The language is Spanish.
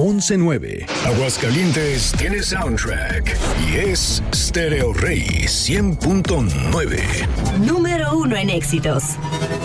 11.9. Aguascalientes tiene soundtrack y es Stereo Rey 100.9. Número 1 en éxitos.